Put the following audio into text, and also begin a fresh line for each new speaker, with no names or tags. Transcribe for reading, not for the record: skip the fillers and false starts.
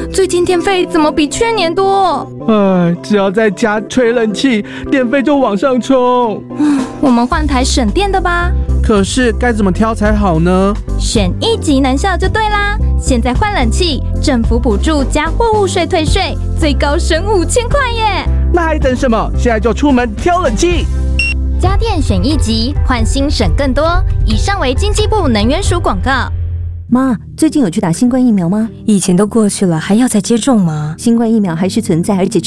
最近电费怎么比去年多？
只要在家吹冷气，电费就往上冲。
我们换台省电的吧。
可是该怎么挑才好呢？
选1级能效就对啦！现在换冷气，政府补助加货物税退税，最高省5000块耶！
那还等什么？现在就出门挑冷气！
家电选1级，换新省更多。以上为经济部能源署广告。
妈，最近有去打新冠疫苗吗？
以前都过去了，还要再接种吗？
新冠疫苗还是存在，而且